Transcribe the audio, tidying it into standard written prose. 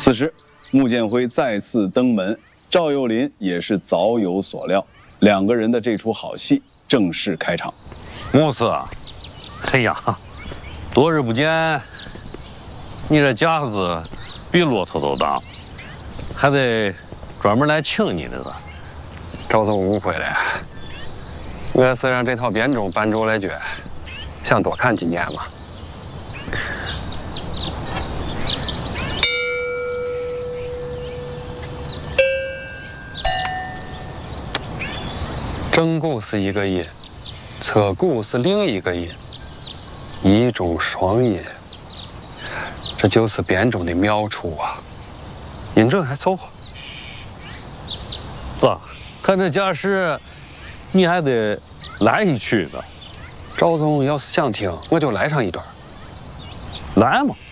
此时，穆建辉再次登门，赵又林也是早有所料，两个人的这出好戏正式开场。 穆四，哎呀，多日不见，你这架子比骆驼都大，还得专门来请你的了。 赵总误会了，我是让这套编钟搬走来觉，想多看几年嘛。正鼓是一个音，侧鼓是另一个音，一中双音，这就是编钟的妙处啊！音准还凑合。 咋？看这架势，你还得来一曲呢。 赵总要是想听，我就来上一段。 来嘛。